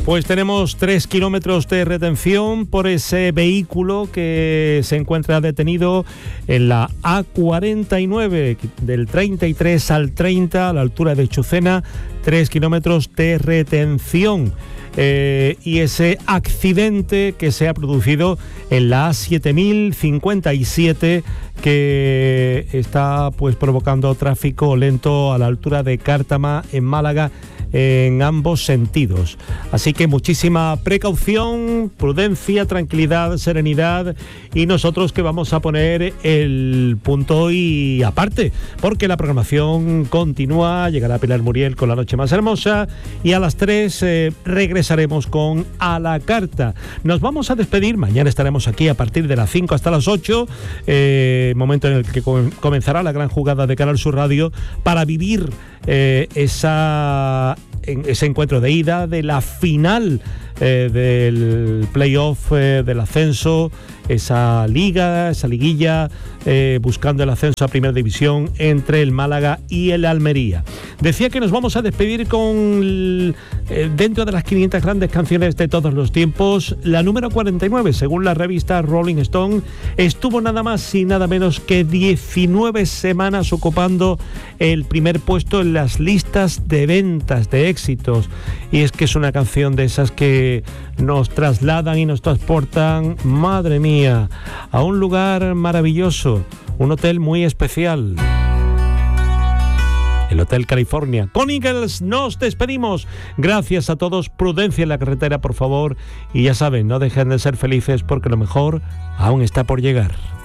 Pues tenemos 3 kilómetros de retención por ese vehículo que se encuentra detenido en la A49, del 33 al 30, a la altura de Chucena, 3 kilómetros de retención. Y ese accidente que se ha producido en la A7057, que está pues provocando tráfico lento a la altura de Cártama, en Málaga, en ambos sentidos. Así que muchísima precaución, prudencia, tranquilidad, serenidad, y nosotros que vamos a poner el punto y aparte, porque la programación continúa. Llegará Pilar Muriel con La Noche Más Hermosa y a las 3 regresaremos con A la Carta. Nos vamos a despedir, mañana estaremos aquí a partir de las 5 hasta las 8, momento en el que comenzará la gran jugada de Canal Sur Radio para vivir ese encuentro de ida de la final del playoff del ascenso, esa liguilla buscando el ascenso a Primera División entre el Málaga y el Almería. Decía que nos vamos a despedir con dentro de las 500 grandes canciones de todos los tiempos, la número 49, según la revista Rolling Stone, estuvo nada más y nada menos que 19 semanas ocupando el primer puesto en las listas de ventas de éxitos, y es que es una canción de esas que nos trasladan y nos transportan, madre mía, a un lugar maravilloso, un hotel muy especial, el Hotel California. Con Eagles nos despedimos. Gracias a todos, prudencia en la carretera, por favor, y ya saben, no dejen de ser felices porque lo mejor aún está por llegar.